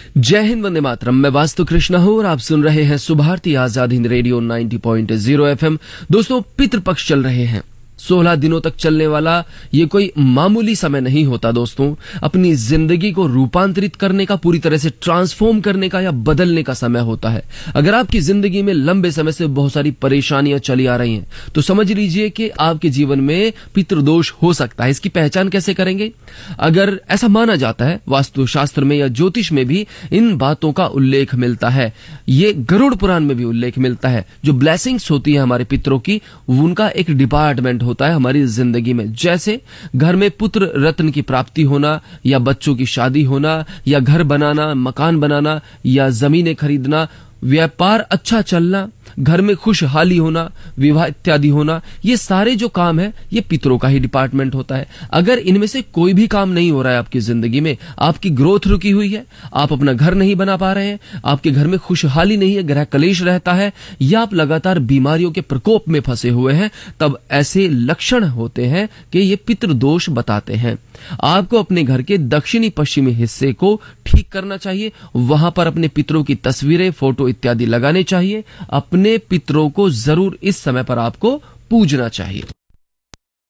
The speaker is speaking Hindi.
जय हिंद, वंदे मातरम। मैं वास्तु कृष्णा हूं और आप सुन रहे हैं सुभारती आजाद हिंद रेडियो 90.0 FM। दोस्तों, पितृपक्ष चल रहे हैं। 16 दिनों तक चलने वाला ये कोई मामूली समय नहीं होता दोस्तों। अपनी जिंदगी को रूपांतरित करने का, पूरी तरह से ट्रांसफॉर्म करने का या बदलने का समय होता है। अगर आपकी जिंदगी में लंबे समय से बहुत सारी परेशानियां चली आ रही हैं तो समझ लीजिए कि आपके जीवन में पितृदोष हो सकता है। इसकी पहचान कैसे करेंगे? अगर ऐसा माना जाता है, वास्तु शास्त्र में या ज्योतिष में भी इन बातों का उल्लेख मिलता है। ये गरुड़ पुराण में भी उल्लेख मिलता है। जो ब्लेसिंग्स होती है हमारे पितरों की, उनका एक डिपार्टमेंट होता है हमारी जिंदगी में। जैसे घर में पुत्र रत्न की प्राप्ति होना, या बच्चों की शादी होना, या घर बनाना, मकान बनाना, या जमीनें खरीदना, व्यापार अच्छा चलना, घर में खुशहाली होना, विवाह इत्यादि होना, ये सारे जो काम है ये पितरों का ही डिपार्टमेंट होता है। अगर इनमें से कोई भी काम नहीं हो रहा है आपकी जिंदगी में, आपकी ग्रोथ रुकी हुई है, आप अपना घर नहीं बना पा रहे हैं, आपके घर में खुशहाली नहीं है, ग्रह कलेश रहता है, या आप लगातार बीमारियों के प्रकोप में फंसे हुए हैं, तब ऐसे लक्षण होते हैं कि ये पितृदोष बताते हैं। आपको अपने घर के दक्षिणी पश्चिमी हिस्से को ठीक करना चाहिए। वहां पर अपने पितरों की तस्वीरें, फोटो इत्यादि लगाने चाहिए। अपने पितरों को जरूर इस समय पर आपको पूजना चाहिए।